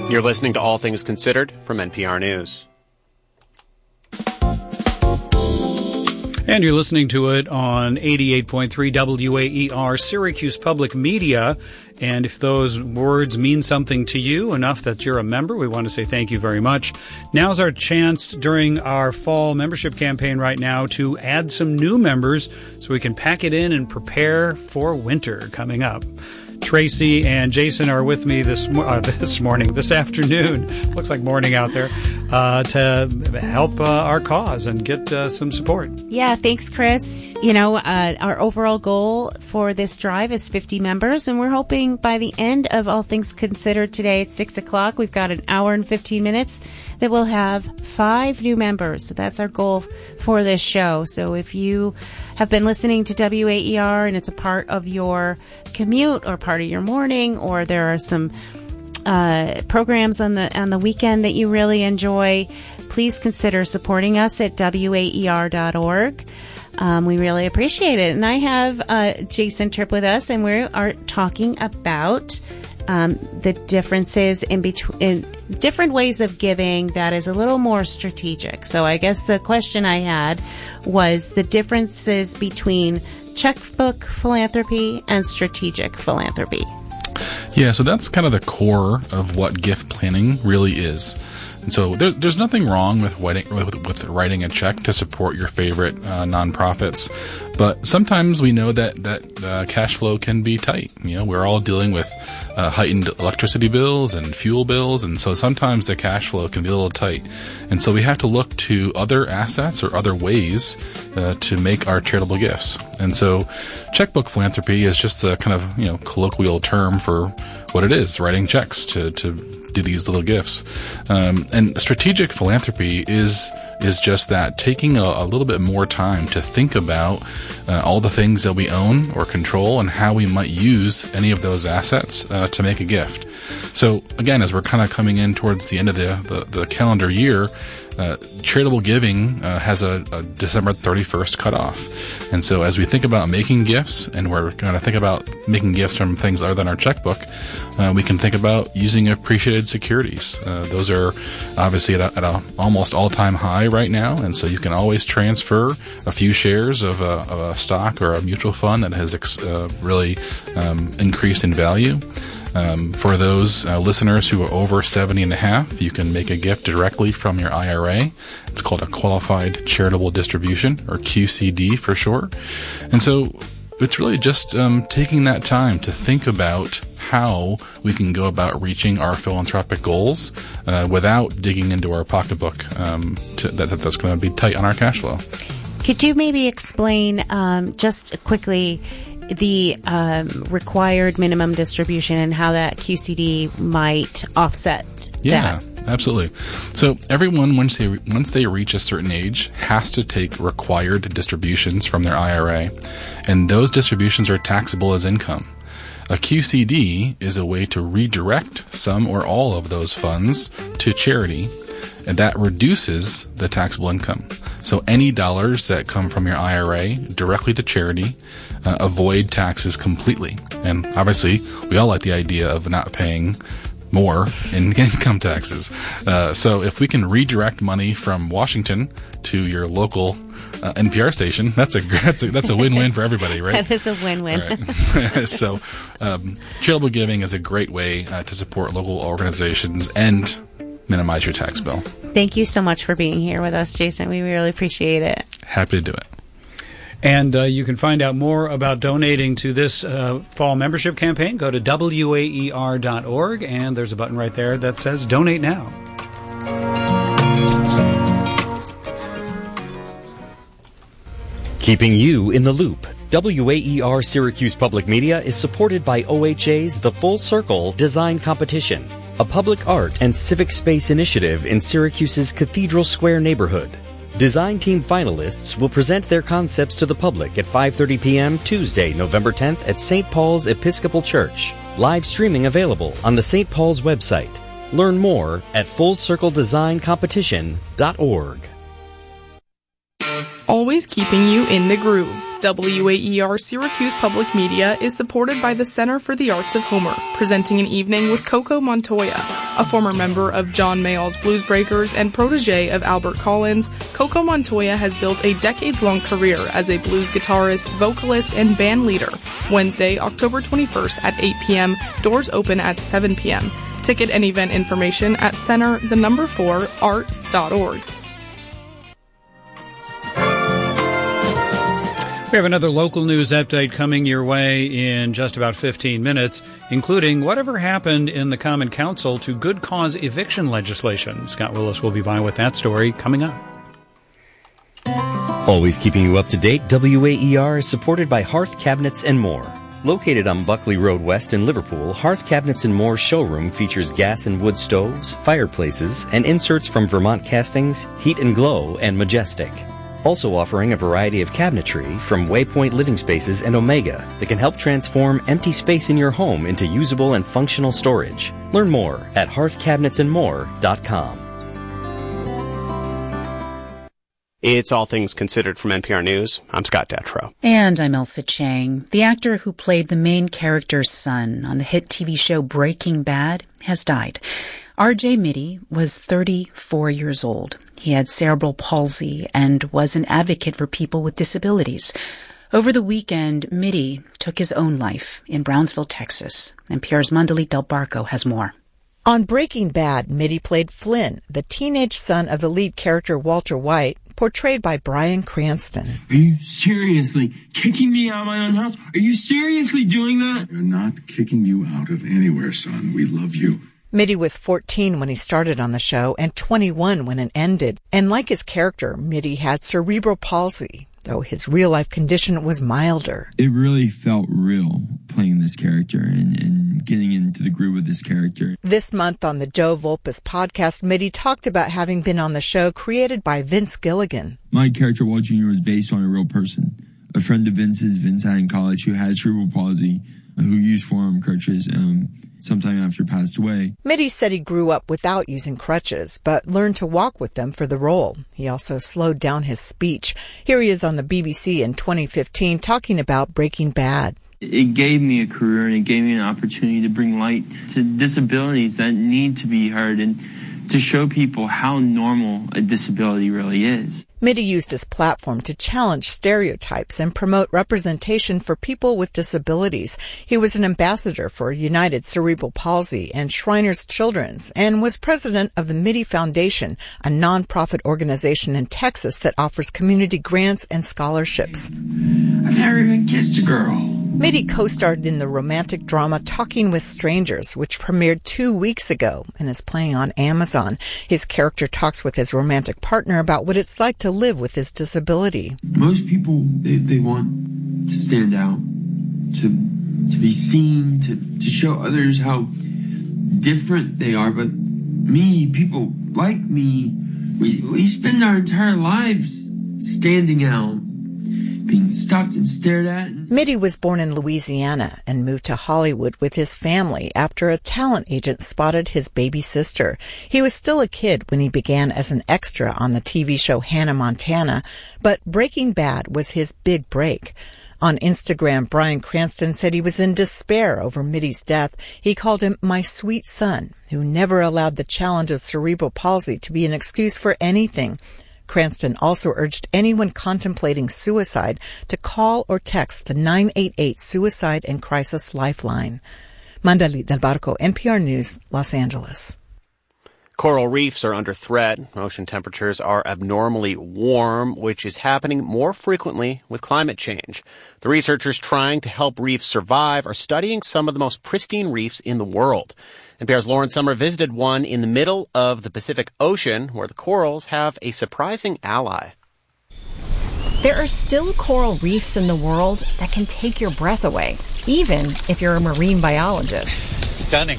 You're listening to All Things Considered from NPR News. And you're listening to it on 88.3 WAER, Syracuse Public Media. And if those words mean something to you enough that you're a member, we want to say thank you very much. Now's our chance during our fall membership campaign right now to add some new members so we can pack it in and prepare for winter coming up. Tracy and Jason are with me this afternoon. Looks like morning out there, to help our cause and get some support. Yeah, thanks, Chris. You know, our overall goal for this drive is 50 members, and we're hoping by the end of All Things Considered today at 6 o'clock, we've got an hour and 15 minutes, that we'll have 5 new members. So that's our goal for this show. So if you have been listening to WAER and it's a part of your commute or part of your morning, or there are some programs on the weekend that you really enjoy, please consider supporting us at WAER.org. We really appreciate it. And I have Jason Tripp with us, and we are talking about the differences in different ways of giving that is a little more strategic. So I guess the question I had was the differences between checkbook philanthropy and strategic philanthropy. Yeah, so that's kind of the core of what gift planning really is. And so there's nothing wrong with writing a check to support your favorite nonprofits, but sometimes we know that cash flow can be tight. You know, we're all dealing with heightened electricity bills and fuel bills, and so sometimes the cash flow can be a little tight. And so we have to look to other assets or other ways to make our charitable gifts. And so checkbook philanthropy is just a kind of, colloquial term for what it is, writing checks to do these little gifts. And strategic philanthropy is just that, taking a little bit more time to think about all the things that we own or control and how we might use any of those assets to make a gift. So again, as we're kind of coming in towards the end of the calendar year, charitable giving has a December 31st cutoff. And so as we think about making gifts, and we're going to think about making gifts from things other than our checkbook, we can think about using appreciated securities. Those are obviously at a almost all-time high right now, and so you can always transfer a few shares of a stock or a mutual fund that has really increased in value. For those listeners who are over 70 and a half, you can make a gift directly from your IRA. It's called a Qualified Charitable Distribution, or QCD for short. And so it's really just taking that time to think about how we can go about reaching our philanthropic goals without digging into our pocketbook. That's going to be tight on our cash flow. Could you maybe explain just quickly the required minimum distribution and how that QCD might offset that? Yeah, absolutely. So everyone, once they reach a certain age, has to take required distributions from their IRA, and those distributions are taxable as income. A QCD is a way to redirect some or all of those funds to charity, and that reduces the taxable income. So any dollars that come from your IRA directly to charity avoid taxes completely. And obviously, we all like the idea of not paying more in income taxes. So if we can redirect money from Washington to your local NPR station, that's a win-win for everybody, right? That is a win-win. Right. So charitable giving is a great way to support local organizations and minimize your tax bill. Thank you so much for being here with us, Jason. We really appreciate it. Happy to do it. And you can find out more about donating to this fall membership campaign. Go to WAER.org, and there's a button right there that says Donate Now. Keeping you in the loop. WAER Syracuse Public Media is supported by OHA's The Full Circle Design Competition, a public art and civic space initiative in Syracuse's Cathedral Square neighborhood. Design team finalists will present their concepts to the public at 5:30 p.m. Tuesday, November 10th at St. Paul's Episcopal Church. Live streaming available on the St. Paul's website. Learn more at fullcircledesigncompetition.org. Always keeping you in the groove. WAER Syracuse Public Media is supported by the Center for the Arts of Homer, presenting an evening with Coco Montoya. A former member of John Mayall's Blues Breakers and protege of Albert Collins, Coco Montoya has built a decades-long career as a blues guitarist, vocalist, and band leader. Wednesday, October 21st at 8 p.m., doors open at 7 p.m. Ticket and event information at center4art.org. We have another local news update coming your way in just about 15 minutes, including whatever happened in the Common Council to good cause eviction legislation. Scott Willis will be by with that story coming up. Always keeping you up to date, WAER is supported by Hearth Cabinets and More. Located on Buckley Road West in Liverpool, Hearth Cabinets and More showroom features gas and wood stoves, fireplaces, and inserts from Vermont Castings, Heat and Glow, and Majestic. Also offering a variety of cabinetry from Waypoint Living Spaces and Omega that can help transform empty space in your home into usable and functional storage. Learn more at hearthcabinetsandmore.com. It's All Things Considered from NPR News. I'm Scott Detrow. And I'm Elsa Chang. The actor who played the main character's son on the hit TV show Breaking Bad has died. R.J. Mitte was 34 years old. He had cerebral palsy and was an advocate for people with disabilities. Over the weekend, Mitte took his own life in Brownsville, Texas. NPR's Mandalit Del Barco has more. On Breaking Bad, Mitte played Flynn, the teenage son of the lead character Walter White, portrayed by Bryan Cranston. Are you seriously kicking me out of my own house? Are you seriously doing that? We're not kicking you out of anywhere, son. We love you. Mitte was 14 when he started on the show and 21 when it ended. And like his character, Mitte had cerebral palsy, though his real-life condition was milder. It really felt real playing this character and getting into the groove with this character. This month on the Joe Volpes podcast, Mitte talked about having been on the show created by Vince Gilligan. My character, Walt Jr., was based on a real person. A friend of Vince's, Vince had in college, who had cerebral palsy, who used forearm crutches, sometime after passed away. Mitte said he grew up without using crutches, but learned to walk with them for the role. He also slowed down his speech. Here he is on the BBC in 2015 talking about Breaking Bad. It gave me a career and it gave me an opportunity to bring light to disabilities that need to be heard and to show people how normal a disability really is. Mitte used his platform to challenge stereotypes and promote representation for people with disabilities. He was an ambassador for United Cerebral Palsy and Shriners Children's and was president of the Mitte Foundation, a nonprofit organization in Texas that offers community grants and scholarships. I've never even kissed a girl. Mitte co-starred in the romantic drama Talking with Strangers, which premiered 2 weeks ago and is playing on Amazon. His character talks with his romantic partner about what it's like to live with his disability. Most people, they want to stand out, to be seen, to show others how different they are. But me, people like me, we spend our entire lives standing out, being stopped and stared at. Mitte was born in Louisiana and moved to Hollywood with his family after a talent agent spotted his baby sister. He was still a kid when he began as an extra on the TV show Hannah Montana, but Breaking Bad was his big break. On Instagram, Bryan Cranston said he was in despair over Mitte's death. He called him my sweet son, who never allowed the challenge of cerebral palsy to be an excuse for anything. Cranston also urged anyone contemplating suicide to call or text the 988 Suicide and Crisis Lifeline. Mandalit Del Barco, NPR News, Los Angeles. Coral reefs are under threat. Ocean temperatures are abnormally warm, which is happening more frequently with climate change. The researchers trying to help reefs survive are studying some of the most pristine reefs in the world. NPR's Lauren Summer visited one in the middle of the Pacific Ocean, where the corals have a surprising ally. There are still coral reefs in the world that can take your breath away, even if you're a marine biologist. Stunning.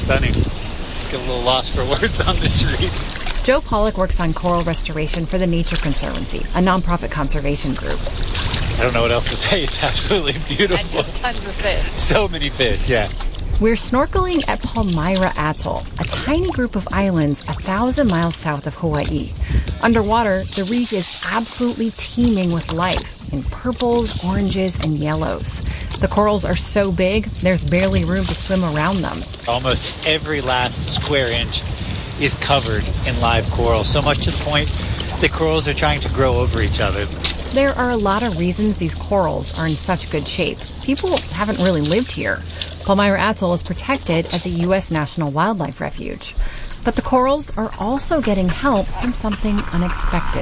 Get a little lost for words on this reef. Joe Pollock works on coral restoration for the Nature Conservancy, a nonprofit conservation group. I don't know what else to say. It's absolutely beautiful. And just tons of fish. So many fish, yeah. We're snorkeling at Palmyra Atoll, a tiny group of islands 1,000 miles south of Hawaii. Underwater, the reef is absolutely teeming with life. in purples, oranges, and yellows. The corals are so big, there's barely room to swim around them. Almost every last square inch is covered in live coral, so much to the point the corals are trying to grow over each other. There are a lot of reasons these corals are in such good shape. People haven't really lived here. Palmyra Atoll is protected as a U.S. National Wildlife Refuge. But the corals are also getting help from something unexpected.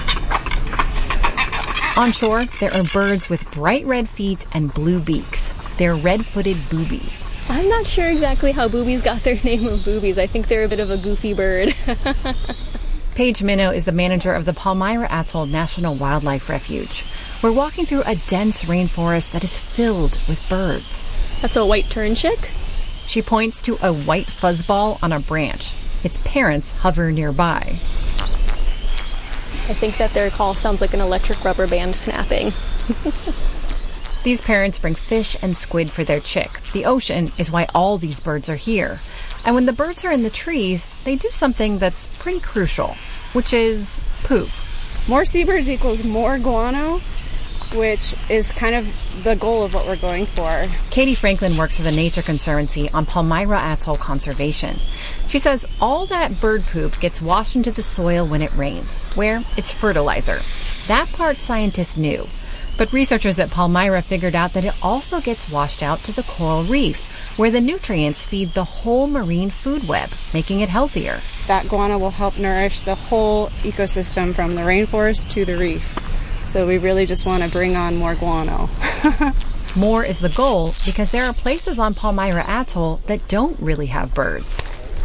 On shore, there are birds with bright red feet and blue beaks. They're red-footed boobies. I'm not sure exactly how boobies got their name of boobies. I think they're a bit of a goofy bird. Paige Minnow is the manager of the Palmyra Atoll National Wildlife Refuge. We're walking through a dense rainforest that is filled with birds. That's a white turnchick. She points to a white fuzzball on a branch. Its parents hover nearby. I think that their call sounds like an electric rubber band snapping. These parents bring fish and squid for their chick. The ocean is why all these birds are here. And when the birds are in the trees, they do something that's pretty crucial, which is poop. More seabirds equals more guano, which is kind of the goal of what we're going for. Katie Franklin works for the Nature Conservancy on Palmyra Atoll conservation. She says all that bird poop gets washed into the soil when it rains, where it's fertilizer. That part scientists knew. But researchers at Palmyra figured out that it also gets washed out to the coral reef, where the nutrients feed the whole marine food web, making it healthier. That guano will help nourish the whole ecosystem from the rainforest to the reef. So we really just want to bring on more guano. More is the goal because there are places on Palmyra Atoll that don't really have birds.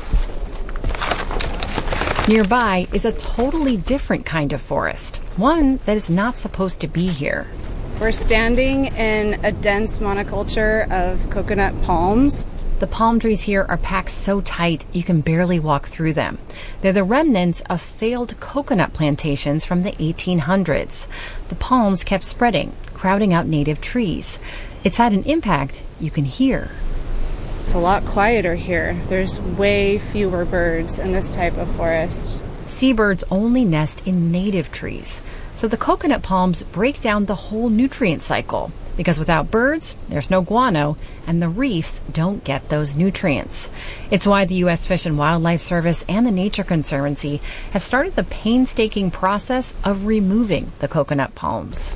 Nearby is a totally different kind of forest, one that is not supposed to be here. We're standing in a dense monoculture of coconut palms. The palm trees here are packed so tight you can barely walk through them. They're the remnants of failed coconut plantations from the 1800s. The palms kept spreading, crowding out native trees. It's had an impact you can hear. It's a lot quieter here. There's way fewer birds in this type of forest. Seabirds only nest in native trees, so the coconut palms break down the whole nutrient cycle. Because without birds, there's no guano, and the reefs don't get those nutrients. It's why the U.S. Fish and Wildlife Service and the Nature Conservancy have started the painstaking process of removing the coconut palms.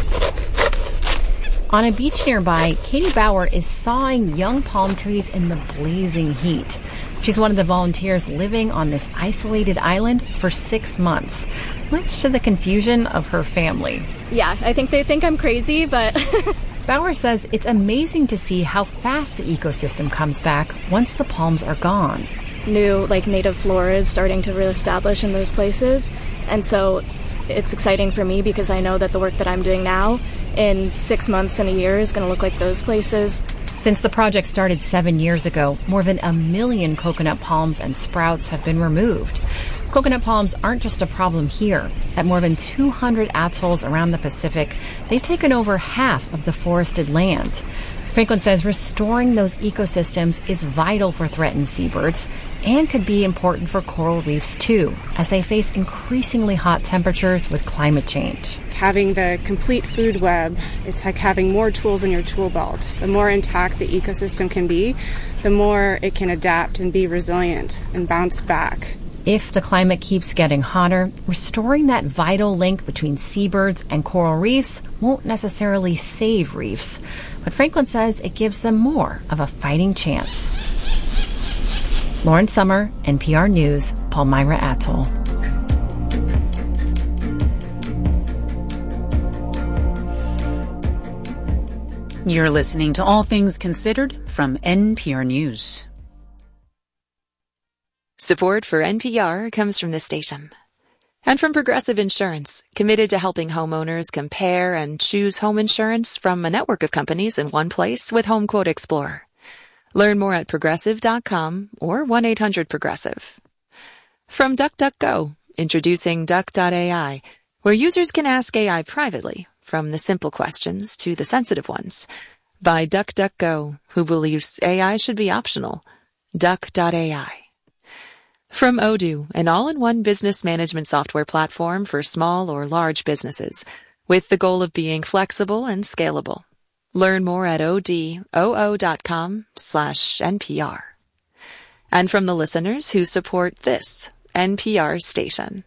On a beach nearby, Katie Bauer is sawing young palm trees in the blazing heat. She's one of the volunteers living on this isolated island for 6 months, much to the confusion of her family. Yeah, I think they think I'm crazy, but... Bauer says it's amazing to see how fast the ecosystem comes back once the palms are gone. New, native flora is starting to reestablish in those places, and so it's exciting for me because I know that the work that I'm doing now in 6 months and a year is going to look like those places. Since the project started 7 years ago, more than 1 million coconut palms and sprouts have been removed. Coconut palms aren't just a problem here. At more than 200 atolls around the Pacific, they've taken over half of the forested land. Franklin says restoring those ecosystems is vital for threatened seabirds and could be important for coral reefs too, as they face increasingly hot temperatures with climate change. Having the complete food web, it's like having more tools in your tool belt. The more intact the ecosystem can be, the more it can adapt and be resilient and bounce back. If the climate keeps getting hotter, restoring that vital link between seabirds and coral reefs won't necessarily save reefs, but Franklin says it gives them more of a fighting chance. Lauren Sommer, NPR News, Palmyra Atoll. You're listening to All Things Considered from NPR News. Support for NPR comes from this station. And from Progressive Insurance, committed to helping homeowners compare and choose home insurance from a network of companies in one place with Home Quote Explorer. Learn more at Progressive.com or 1-800-PROGRESSIVE. From DuckDuckGo, introducing Duck.ai, where users can ask AI privately, from the simple questions to the sensitive ones. By DuckDuckGo, who believes AI should be optional. Duck.ai. From Odoo, an all-in-one business management software platform for small or large businesses. with the goal of being flexible and scalable. Learn more at odoo.com/NPR. And from the listeners who support this NPR station.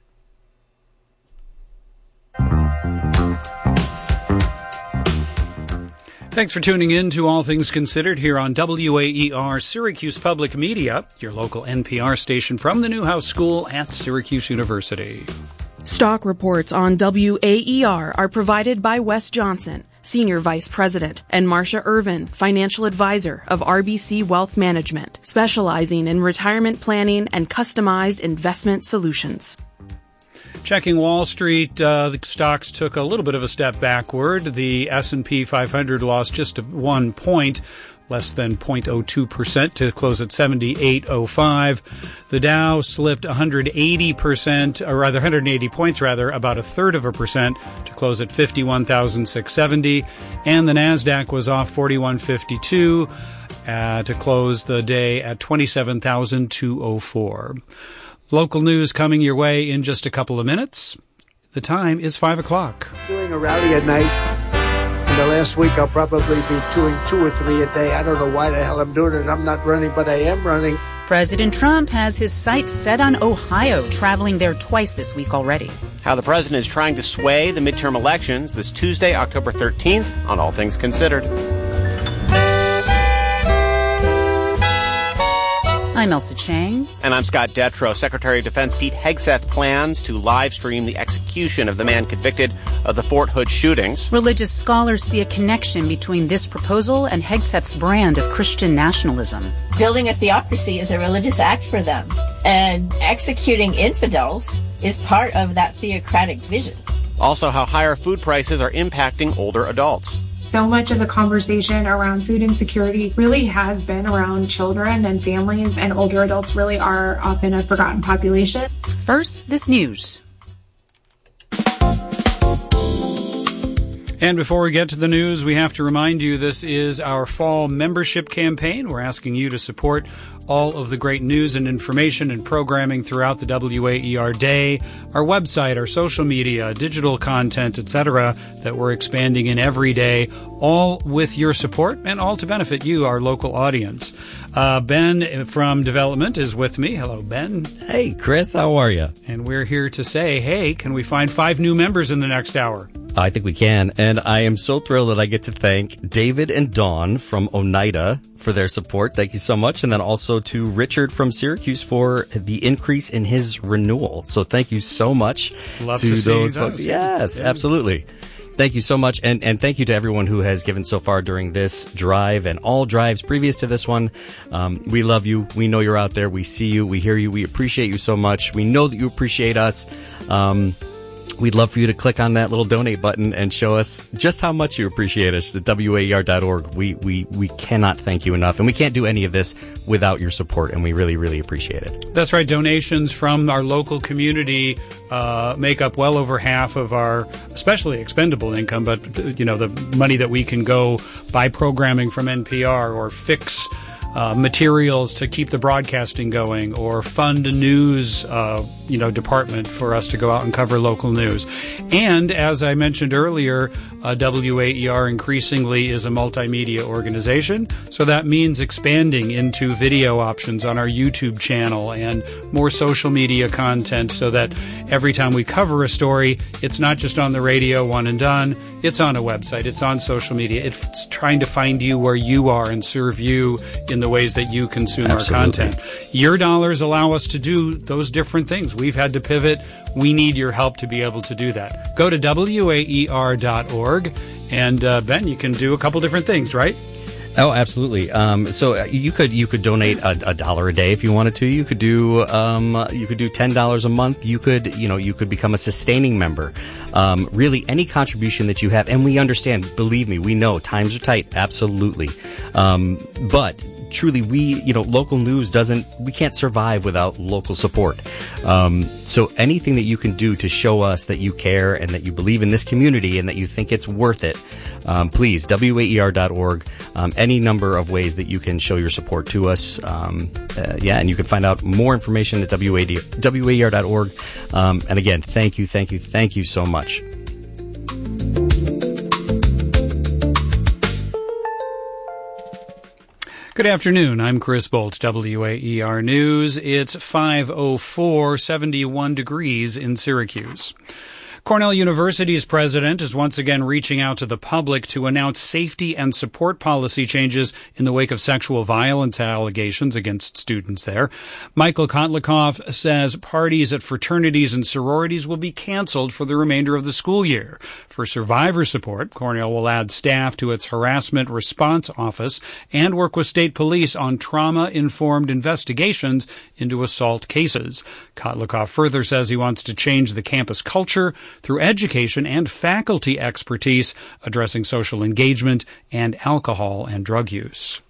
Thanks for tuning in to All Things Considered here on WAER Syracuse Public Media, your local NPR station from the Newhouse School at Syracuse University. Stock reports on WAER are provided by Wes Johnson, Senior Vice President, and Marcia Irvin, Financial Advisor of RBC Wealth Management, specializing in retirement planning and customized investment solutions. Checking Wall Street, the stocks took a little bit of a step backward. The S&P 500 lost just 1 point, less than 0.02% to close at 7805. The Dow slipped 180 points, about 1/3% to close at 51,670. And the Nasdaq was off 4152 to close the day at 27,204. Local news coming your way in just a couple of minutes. The time is 5 o'clock. Doing a rally at night. In the last week, I'll probably be doing 2 or 3 a day. I don't know why the hell I'm doing it. I'm not running, but I am running. President Trump has his sights set on Ohio, traveling there twice this week already. How the president is trying to sway the midterm elections this Tuesday, October 13th, on All Things Considered. I'm Elsa Chang. And I'm Scott Detrow. Secretary of Defense Pete Hegseth plans to live stream the execution of the man convicted of the Fort Hood shootings. Religious scholars see a connection between this proposal and Hegseth's brand of Christian nationalism. Building a theocracy is a religious act for them, and executing infidels is part of that theocratic vision. Also, how higher food prices are impacting older adults. So much of the conversation around food insecurity really has been around children and families, and older adults really are often a forgotten population. First, this news. And before we get to the news, we have to remind you this is our fall membership campaign. We're asking you to support all of the great news and information and programming throughout the WAER day, our website, our social media, digital content, etc., that we're expanding in every day, all with your support and all to benefit you, our local audience. Ben from Development is with me. Hello, Ben. Hey, Chris. How are you? And we're here to say, hey, can we find 5 new members in the next hour? I think we can, and I am so thrilled that I get to thank David and Dawn from Oneida for their support. Thank you so much. And then also to Richard from Syracuse for the increase in his renewal. So thank you so much to those folks. Yes, absolutely. Thank you so much, and thank you to everyone who has given so far during this drive and all drives previous to this one. We love you. We know you're out there. We see you. We hear you. We appreciate you so much. We know that you appreciate us. We'd love for you to click on that little donate button and show us just how much you appreciate us at WAER.org. We cannot thank you enough, and we can't do any of this without your support, and we really, really appreciate it. That's right. Donations from our local community make up well over half of our, especially expendable income, but the money that we can go buy programming from NPR or fix materials to keep the broadcasting going, or fund a news department for us to go out and cover local news. And as I mentioned earlier, WAER increasingly is a multimedia organization, so that means expanding into video options on our YouTube channel and more social media content, so that every time we cover a story, it's not just on the radio, one and done. It's on a website. It's on social media. It's trying to find you where you are and serve you in the ways that you consume our content. Your dollars allow us to do those different things. We've had to pivot. We need your help to be able to do that. Go to WAER.org, and Ben, you can do a couple different things, right? Oh, absolutely. So you could donate $1 a day if you wanted to. You could do $10 a month. You could become a sustaining member. Really, any contribution that you have, and we understand. Believe me, we know times are tight. Absolutely, but truly, local news we can't survive without local support. So anything that you can do to show us that you care and that you believe in this community and that you think it's worth it, please, WAER.org. Any number of ways that you can show your support to us. And you can find out more information at WAER.org. And again, thank you so much. Good afternoon. I'm Chris Bolt, WAER News. It's 5:04, 71 degrees in Syracuse. Cornell University's president is once again reaching out to the public to announce safety and support policy changes in the wake of sexual violence allegations against students there. Michael Kotlikoff says parties at fraternities and sororities will be canceled for the remainder of the school year. For survivor support, Cornell will add staff to its harassment response office and work with state police on trauma-informed investigations into assault cases. Kotlikoff further says he wants to change the campus culture through education and faculty expertise addressing social engagement and alcohol and drug use.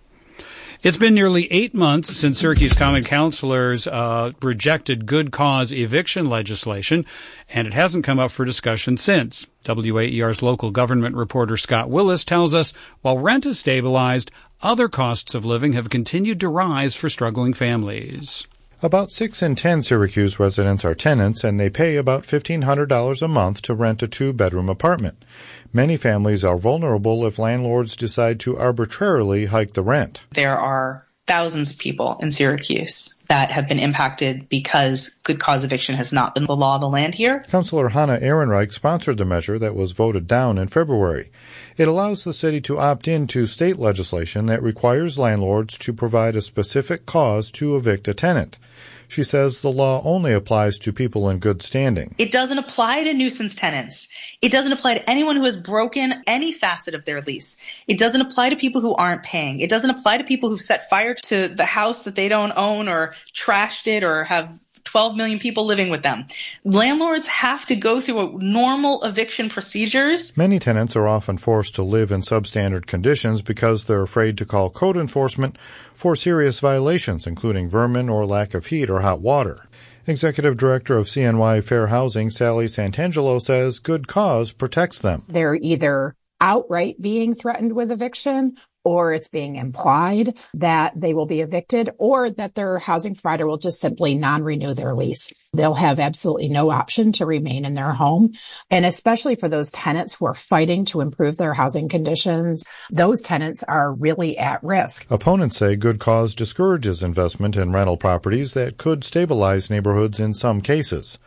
It's been nearly 8 months since Syracuse Common Councilors rejected good cause eviction legislation, and it hasn't come up for discussion since. WAER's local government reporter Scott Willis tells us while rent has stabilized, other costs of living have continued to rise for struggling families. About 6 in 10 Syracuse residents are tenants, and they pay about $1,500 a month to rent a 2-bedroom apartment. Many families are vulnerable if landlords decide to arbitrarily hike the rent. There are thousands of people in Syracuse that have been impacted because good cause eviction has not been the law of the land here. Councilor Hannah Ehrenreich sponsored the measure that was voted down in February. It allows the city to opt into state legislation that requires landlords to provide a specific cause to evict a tenant. She says the law only applies to people in good standing. It doesn't apply to nuisance tenants. It doesn't apply to anyone who has broken any facet of their lease. It doesn't apply to people who aren't paying. It doesn't apply to people who've set fire to the house that they don't own or trashed it or have 12 million people living with them. Landlords have to go through normal eviction procedures. Many tenants are often forced to live in substandard conditions because they're afraid to call code enforcement for serious violations, including vermin or lack of heat or hot water. Executive Director of CNY Fair Housing, Sally Santangelo, says good cause protects them. They're either outright being threatened with eviction, or it's being implied that they will be evicted, or that their housing provider will just simply non-renew their lease. They'll have absolutely no option to remain in their home. And especially for those tenants who are fighting to improve their housing conditions, those tenants are really at risk. Opponents say good cause discourages investment in rental properties that could stabilize neighborhoods in some cases.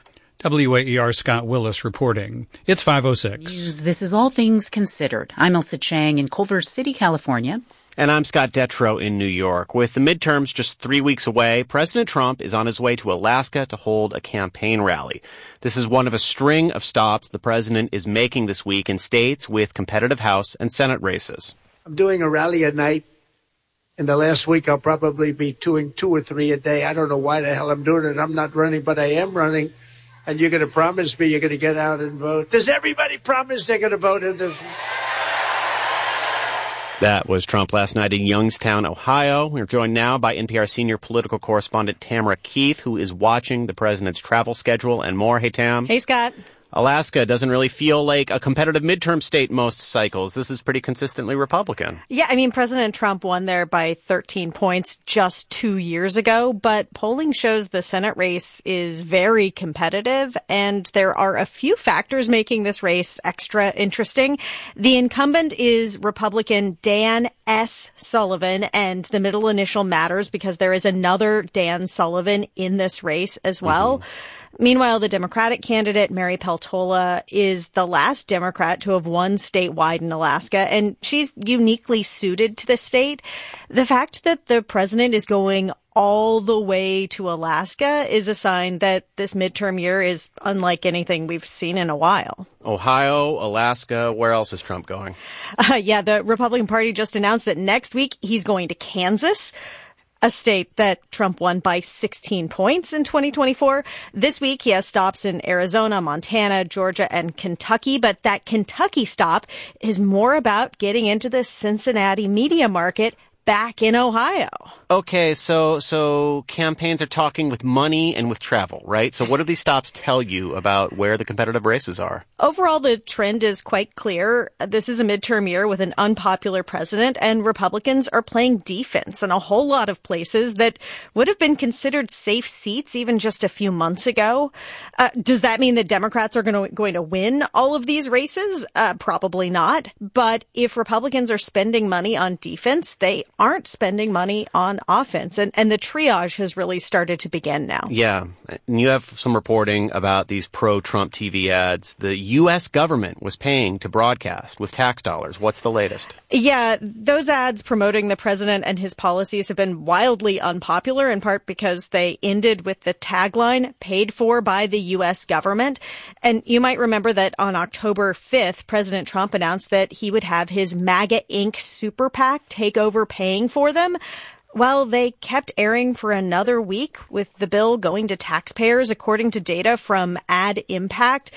WAER Scott Willis reporting. It's 5:06. This is All Things Considered. I'm Elsa Chang in Culver City, California. And I'm Scott Detrow in New York. With the midterms just 3 weeks away, President Trump is on his way to Alaska to hold a campaign rally. This is one of a string of stops the president is making this week in states with competitive House and Senate races. I'm doing a rally at night. In the last week, I'll probably be doing 2 or 3 a day. I don't know why the hell I'm doing it. I'm not running, but I am running. And you're going to promise me you're going to get out and vote. Does everybody promise they're going to vote in this? That was Trump last night in Youngstown, Ohio. We're joined now by NPR senior political correspondent Tamara Keith, who is watching the president's travel schedule and more. Hey, Tam. Hey, Scott. Alaska doesn't really feel like a competitive midterm state most cycles. This is pretty consistently Republican. Yeah, I mean, President Trump won there by 13 points just 2 years ago, but polling shows the Senate race is very competitive, and there are a few factors making this race extra interesting. The incumbent is Republican Dan S. Sullivan, and the middle initial matters because there is another Dan Sullivan in this race as well. Mm-hmm. Meanwhile, the Democratic candidate, Mary Peltola, is the last Democrat to have won statewide in Alaska, and she's uniquely suited to the state. The fact that the president is going all the way to Alaska is a sign that this midterm year is unlike anything we've seen in a while. Ohio, Alaska, where else is Trump going? Yeah, the Republican Party just announced that next week he's going to Kansas, a state that Trump won by 16 points in 2024. This week, he has stops in Arizona, Montana, Georgia, and Kentucky. But that Kentucky stop is more about getting into the Cincinnati media market back in Ohio. Okay, so campaigns are talking with money and with travel, right? So what do these stops tell you about where the competitive races are? Overall, the trend is quite clear. This is a midterm year with an unpopular president, and Republicans are playing defense in a whole lot of places that would have been considered safe seats even just a few months ago. Does that mean that Democrats are going to win all of these races? Probably not. But if Republicans are spending money on defense, they aren't spending money on offense. And the triage has really started to begin now. Yeah. And you have some reporting about these pro-Trump TV ads the U.S. government was paying to broadcast with tax dollars. What's the latest? Yeah, those ads promoting the president and his policies have been wildly unpopular, in part because they ended with the tagline, paid for by the U.S. government. And you might remember that on October 5th, President Trump announced that he would have his MAGA Inc. super PAC take over paying for them. Well, they kept airing for another week with the bill going to taxpayers. According to data from Ad Impact,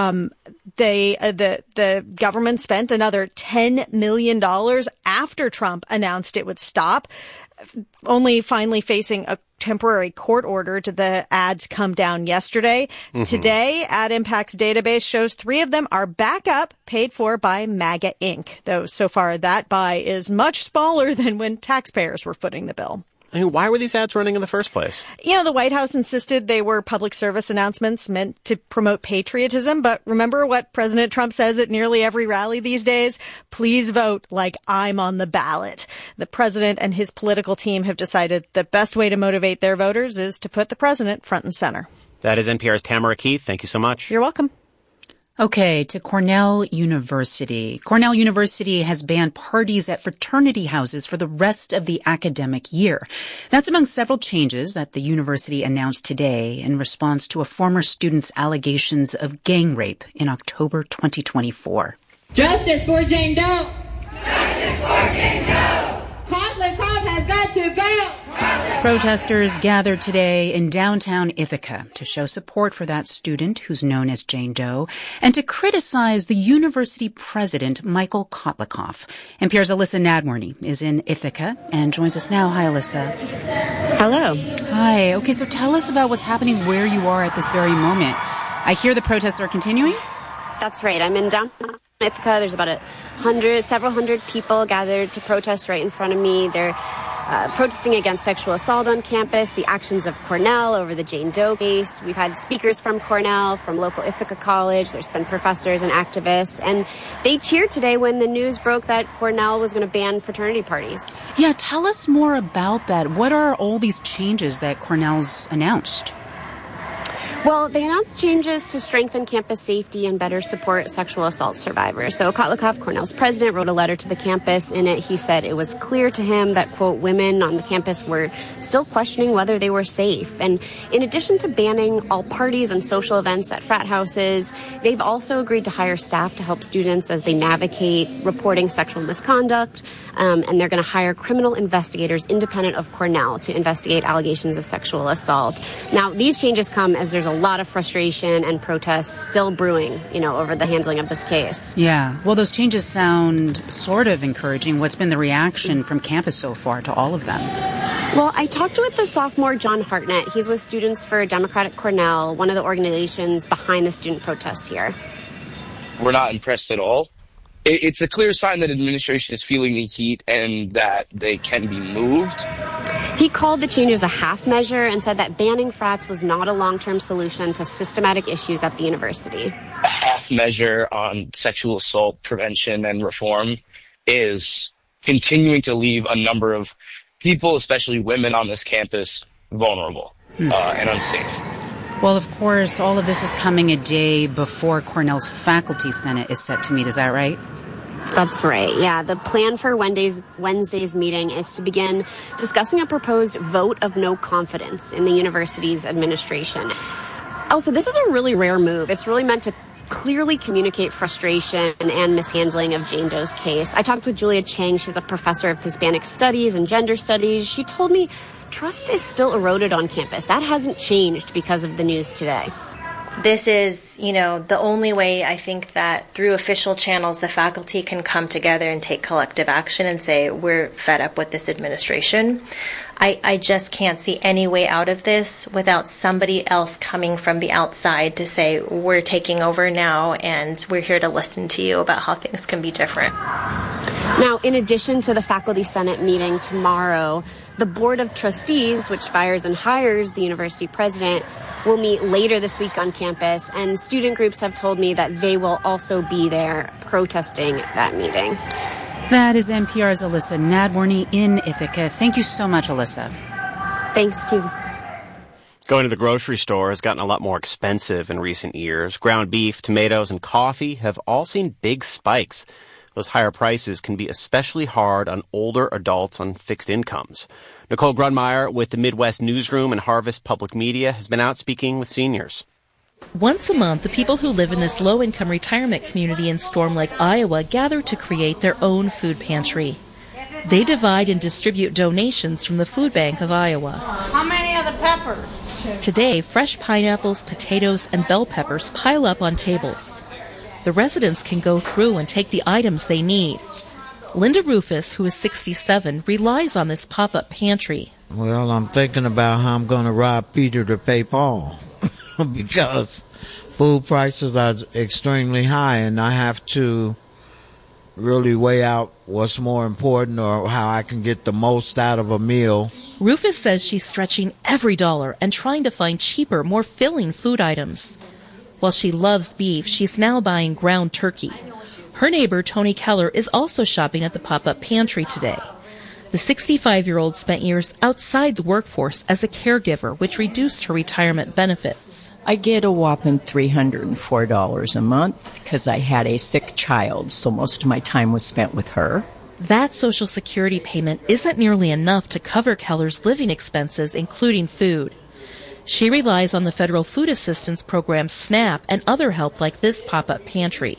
the government spent another $10 million after Trump announced it would stop, only finally facing a temporary court order did the ads come down yesterday. Mm-hmm. Today, Ad Impact's database shows 3 of them are back up, paid for by MAGA Inc., though so far that buy is much smaller than when taxpayers were footing the bill. I mean, why were these ads running in the first place? You know, the White House insisted they were public service announcements meant to promote patriotism. But remember what President Trump says at nearly every rally these days? Please vote like I'm on the ballot. The president and his political team have decided the best way to motivate their voters is to put the president front and center. That is NPR's Tamara Keith. Thank you so much. You're welcome. Okay, to Cornell University. Cornell University has banned parties at fraternity houses for the rest of the academic year. That's among several changes that the university announced today in response to a former student's allegations of gang rape in October 2024. Justice for Jane Doe! Justice for Jane Doe! Koff has got to go! Protesters gathered today in downtown Ithaca to show support for that student who's known as Jane Doe and to criticize the university president, Michael Kotlikoff. NPR's Alyssa Nadworny is in Ithaca and joins us now. Hi, Alyssa. Hello. Hi. Okay, so tell us about what's happening where you are at this very moment. I hear the protests are continuing? That's right. I'm in downtown Ithaca. There's about several hundred people gathered to protest right in front of me. They're protesting against sexual assault on campus, the actions of Cornell over the Jane Doe case. We've had speakers from Cornell, from local Ithaca College. There's been professors and activists. And they cheered today when the news broke that Cornell was going to ban fraternity parties. Yeah, tell us more about that. What are all these changes that Cornell's announced? Well, they announced changes to strengthen campus safety and better support sexual assault survivors. So Kotlikoff, Cornell's president, wrote a letter to the campus. In it, he said it was clear to him that, quote, women on the campus were still questioning whether they were safe. And in addition to banning all parties and social events at frat houses, they've also agreed to hire staff to help students as they navigate reporting sexual misconduct. And they're going to hire criminal investigators independent of Cornell to investigate allegations of sexual assault. Now, these changes come as there's a lot of frustration and protests still brewing, over the handling of this case. Yeah. Well, those changes sound sort of encouraging. What's been the reaction from campus so far to all of them? Well, I talked with the sophomore John Hartnett. He's with Students for Democratic Cornell, one of the organizations behind the student protests here. We're not impressed at all. It's a clear sign that administration is feeling the heat and that they can be moved. He called the changes a half measure and said that banning frats was not a long-term solution to systematic issues at the university. A half measure on sexual assault prevention and reform is continuing to leave a number of people, especially women on this campus, vulnerable and unsafe. Well, of course, all of this is coming a day before Cornell's Faculty Senate is set to meet. Is that right? That's right. Yeah. The plan for Wednesday's meeting is to begin discussing a proposed vote of no confidence in the university's administration. Also, this is a really rare move. It's really meant to clearly communicate frustration and mishandling of Jane Doe's case. I talked with Julia Chang. She's a professor of Hispanic Studies and Gender Studies. She told me trust is still eroded on campus. That hasn't changed because of the news today. This is, the only way I think that through official channels the faculty can come together and take collective action and say, we're fed up with this administration. I just can't see any way out of this without somebody else coming from the outside to say, we're taking over now and we're here to listen to you about how things can be different. Now, in addition to the Faculty Senate meeting tomorrow, the Board of Trustees, which fires and hires the university president, will meet later this week on campus, and student groups have told me that they will also be there protesting that meeting. That is NPR's Alyssa Nadworny in Ithaca. Thank you so much, Alyssa. Thanks, too. Going to the grocery store has gotten a lot more expensive in recent years. Ground beef, tomatoes, and coffee have all seen big spikes. Those higher prices can be especially hard on older adults on fixed incomes. Nicole Grunmeyer with the Midwest Newsroom and Harvest Public Media has been out speaking with seniors. Once a month, the people who live in this low-income retirement community in Storm Lake, Iowa, gather to create their own food pantry. They divide and distribute donations from the Food Bank of Iowa. How many of the peppers? Today, fresh pineapples, potatoes, and bell peppers pile up on tables. The residents can go through and take the items they need. Linda Rufus, who is 67, relies on this pop-up pantry. Well, I'm thinking about how I'm going to rob Peter to pay Paul because food prices are extremely high and I have to really weigh out what's more important or how I can get the most out of a meal. Rufus says she's stretching every dollar and trying to find cheaper, more filling food items. While she loves beef, she's now buying ground turkey. Her neighbor, Tony Keller, is also shopping at the pop-up pantry today. The 65-year-old spent years outside the workforce as a caregiver, which reduced her retirement benefits. I get a whopping $304 a month because I had a sick child, so most of my time was spent with her. That Social Security payment isn't nearly enough to cover Keller's living expenses, including food. She relies on the federal food assistance program SNAP and other help like this pop-up pantry.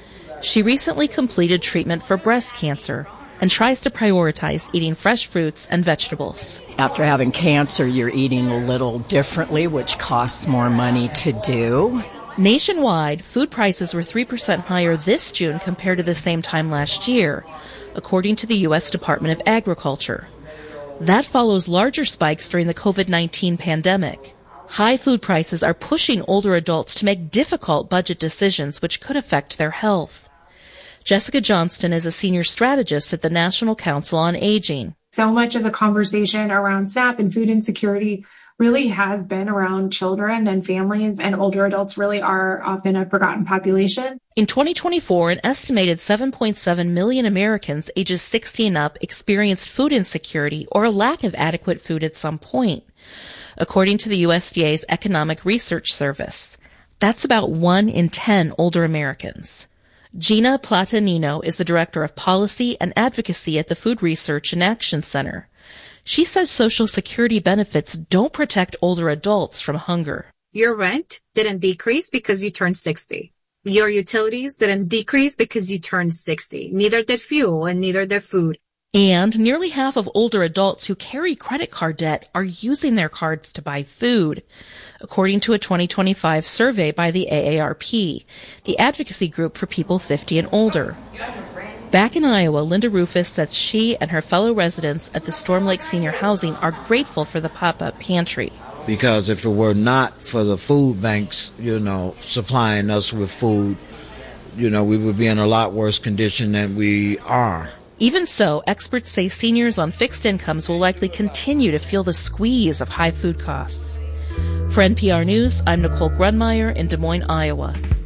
She recently completed treatment for breast cancer and tries to prioritize eating fresh fruits and vegetables. After having cancer, you're eating a little differently, which costs more money to do. Nationwide, food prices were 3% higher this June compared to the same time last year, according to the U.S. Department of Agriculture. That follows larger spikes during the COVID-19 pandemic. High food prices are pushing older adults to make difficult budget decisions which could affect their health. Jessica Johnston is a senior strategist at the National Council on Aging. So much of the conversation around SNAP and food insecurity really has been around children and families, and older adults really are often a forgotten population. In 2024, an estimated 7.7 million Americans ages 60 and up experienced food insecurity or a lack of adequate food at some point, according to the USDA's Economic Research Service. That's about 1 in 10 older Americans. Gina Platanino is the Director of Policy and Advocacy at the Food Research and Action Center. She says Social Security benefits don't protect older adults from hunger. Your rent didn't decrease because you turned 60. Your utilities didn't decrease because you turned 60. Neither did fuel and neither did food. And nearly half of older adults who carry credit card debt are using their cards to buy food, according to a 2025 survey by the AARP, the advocacy group for people 50 and older. Back in Iowa, Linda Rufus says she and her fellow residents at the Storm Lake Senior Housing are grateful for the pop-up pantry. Because if it were not for the food banks, supplying us with food, we would be in a lot worse condition than we are. Even so, experts say seniors on fixed incomes will likely continue to feel the squeeze of high food costs. For NPR News, I'm Nicole Grunmeyer in Des Moines, Iowa.